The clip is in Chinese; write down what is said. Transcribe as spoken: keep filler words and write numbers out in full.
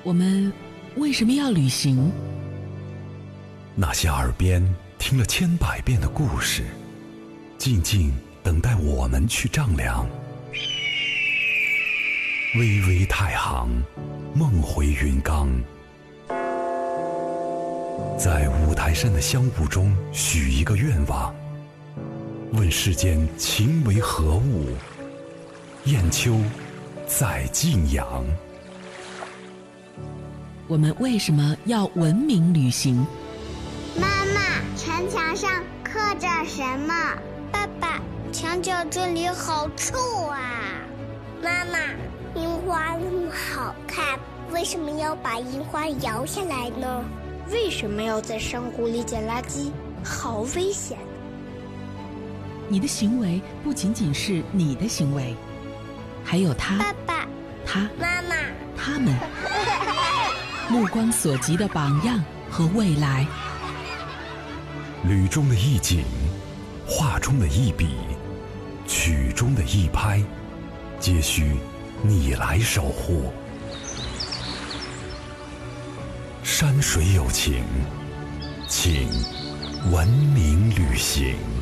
我们为什么要旅行？ 那些耳边听了千百遍的故事，静静等待我们去丈量。巍巍太行，梦回云冈。在五台山的香雾中许一个愿望，问世间情为何物，雁丘在晋阳。 我们为什么要文明旅行？ 妈妈，城墙上刻着什么？ 爸爸，墙角这里好臭啊！ 妈妈，樱花那么好看，为什么要把樱花摇下来呢？ 为什么要在山谷里捡垃圾？好危险！ 你的行为不仅仅是你的行为，还有他、 爸爸、 他、 妈妈、 他们目光所及的榜样和未来。 旅中的一景，画中的一笔，曲中的一拍，皆需你来守护。山水有情，请文明旅行。